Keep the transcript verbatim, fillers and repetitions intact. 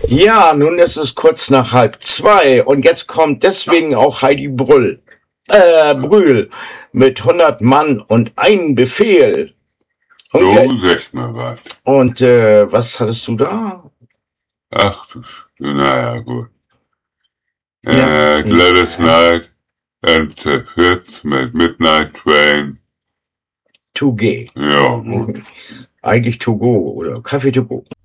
Ja, nun ist es kurz nach halb zwei und jetzt kommt deswegen auch Heidi Brüll, äh, Brühl mit hundert Mann und ein Befehl. Und, So, äh, sag mal was. und äh, was hattest du da? Ach du, Sch- naja, gut. Ja. Äh, Gladys Knight and the Fritz mit Midnight Train. To G. Ja, gut. Eigentlich To Go oder Kaffee To Go.